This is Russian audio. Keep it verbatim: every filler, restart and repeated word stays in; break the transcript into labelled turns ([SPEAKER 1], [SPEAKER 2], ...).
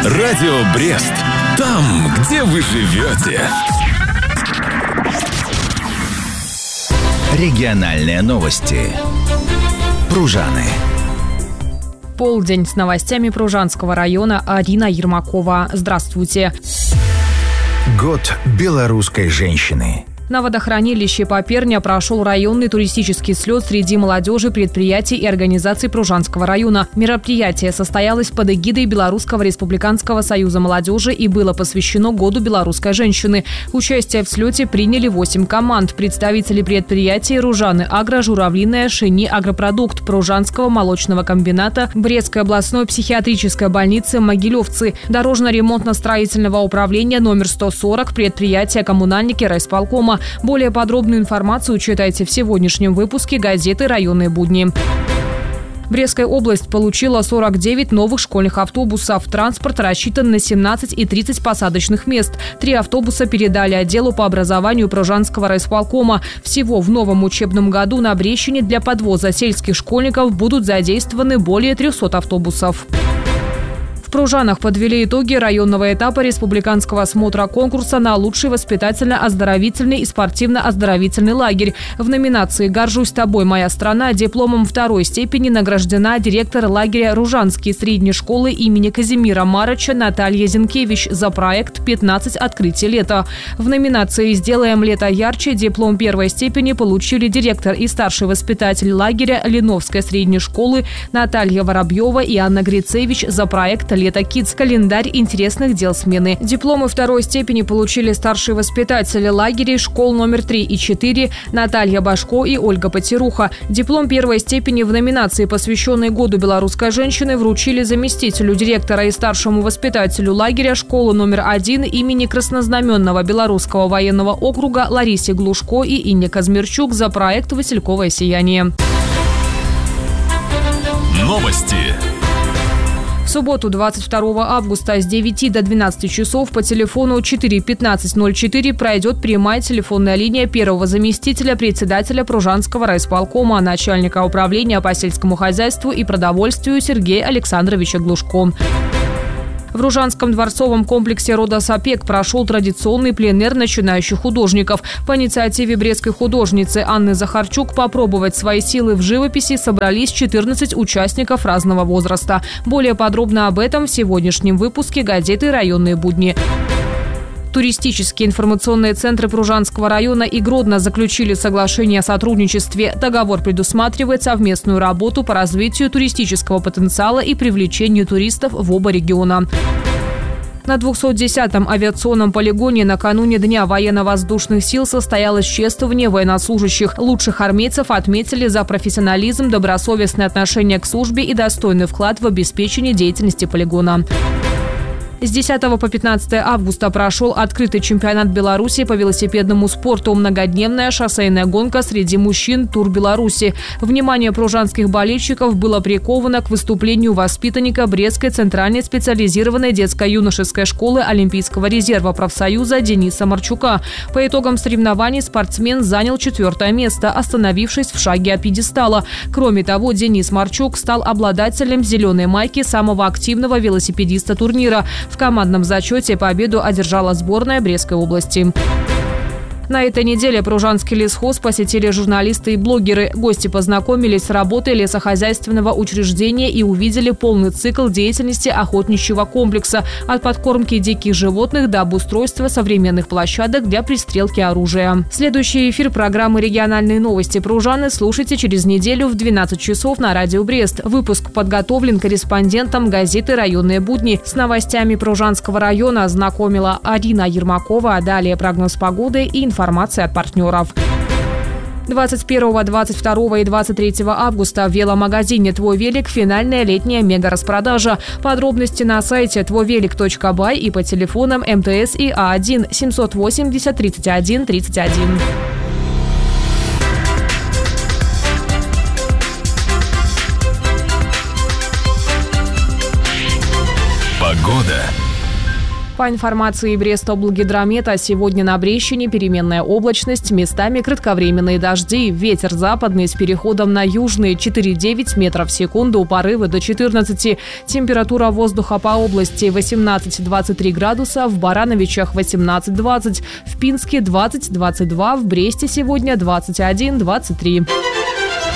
[SPEAKER 1] Радио Брест. Там, где вы живете.
[SPEAKER 2] Региональные новости. Пружаны.
[SPEAKER 3] Полдень с новостями Пружанского района. Арина Ермакова. Здравствуйте.
[SPEAKER 2] Год белорусской женщины.
[SPEAKER 3] На водохранилище Поперня прошел районный туристический слет среди молодежи, предприятий и организаций Пружанского района. Мероприятие состоялось под эгидой Белорусского республиканского союза молодежи и было посвящено Году белорусской женщины. Участие в слете приняли восемь команд. Представители предприятий Ружаны Агро, Журавлиная, Шини Агропродукт, Пружанского молочного комбината, Брестской областной психиатрической больницы, Могилевцы, Дорожно-ремонтно-строительного управления номер сто сорок, предприятия коммунальники райисполкома. Более подробную информацию читайте в сегодняшнем выпуске газеты «Районные будни». Брестская область получила сорок девять новых школьных автобусов. Транспорт рассчитан на семнадцать и тридцать посадочных мест. Три автобуса передали отделу по образованию Пружанского райисполкома. Всего в новом учебном году на Брещине для подвоза сельских школьников будут задействованы более трехсот автобусов. В Пружанах подвели итоги районного этапа республиканского смотра конкурса на лучший воспитательно-оздоровительный и спортивно-оздоровительный лагерь. В номинации «Горжусь тобой, моя страна» дипломом второй степени награждена директор лагеря Ружанские средней школы имени Казимира Марыча Наталья Зинкевич за проект «пятнадцать открытий лета». В номинации «Сделаем лето ярче» диплом первой степени получили директор и старший воспитатель лагеря Леновской средней школы Наталья Воробьева и Анна Грицевич за проект «Лето Кидс. Календарь интересных дел смены». Дипломы второй степени получили старшие воспитатели лагерей школ номер три и четыре Наталья Башко и Ольга Потеруха. Диплом первой степени в номинации, посвященной Году белорусской женщины, вручили заместителю директора и старшему воспитателю лагеря школы номер один имени Краснознаменного Белорусского военного округа Ларисе Глушко и Инне Казмирчук за проект «Васильковое сияние».
[SPEAKER 1] Новости.
[SPEAKER 3] В субботу, двадцать второго августа с девяти до двенадцати часов по телефону четыре пятнадцать ноль четыре пройдет прямая телефонная линия первого заместителя председателя Пружанского райисполкома, начальника управления по сельскому хозяйству и продовольствию Сергея Александровича Глушко. В Ружанском дворцовом комплексе рода Сапек прошел традиционный пленэр начинающих художников. По инициативе брестской художницы Анны Захарчук попробовать свои силы в живописи собрались четырнадцать участников разного возраста. Более подробно об этом в сегодняшнем выпуске газеты «Районные будни». Туристические информационные центры Пружанского района и Гродно заключили соглашение о сотрудничестве. Договор предусматривает совместную работу по развитию туристического потенциала и привлечению туристов в оба региона. На двухсот десятом авиационном полигоне накануне Дня военно-воздушных сил состоялось чествование военнослужащих. Лучших армейцев отметили за профессионализм, добросовестное отношение к службе и достойный вклад в обеспечение деятельности полигона. С десятого по пятнадцатое августа прошел открытый чемпионат Беларуси по велосипедному спорту. Многодневная шоссейная гонка среди мужчин «Тур Беларуси». Внимание пружанских болельщиков было приковано к выступлению воспитанника Брестской центральной специализированной детско-юношеской школы Олимпийского резерва профсоюза Дениса Марчука. По итогам соревнований спортсмен занял четвертое место, остановившись в шаге от пьедестала. Кроме того, Денис Марчук стал обладателем зеленой майки самого активного велосипедиста турнира. В командном зачете победу одержала сборная Брестской области. На этой неделе Пружанский лесхоз посетили журналисты и блогеры. Гости познакомились с работой лесохозяйственного учреждения и увидели полный цикл деятельности охотничьего комплекса – от подкормки диких животных до обустройства современных площадок для пристрелки оружия. Следующий эфир программы «Региональные новости Пружаны» слушайте через неделю в двенадцать часов на радио Брест. Выпуск подготовлен корреспондентом газеты «Районные будни». С новостями Пружанского района знакомила Арина Ермакова. А далее прогноз погоды и информация. Информация от партнеров. двадцать первого, двадцать второго и двадцать третьего августа в веломагазине «Твой велик» финальная летняя мега-распродажа. Подробности на сайте твой велик точка бай и по телефонам МТС и А один семьсот восемьдесят тридцать один тридцать один.
[SPEAKER 1] Погода.
[SPEAKER 3] По информации Брестоблгидромета, сегодня на Брещине переменная облачность, местами кратковременные дожди, ветер западный с переходом на южный четыре-девять метров в секунду, порывы до четырнадцати. Температура воздуха по области восемнадцать-двадцать три градуса, в Барановичах восемнадцать-двадцать, в Пинске двадцать-двадцать два, в Бресте сегодня двадцать один-двадцать три.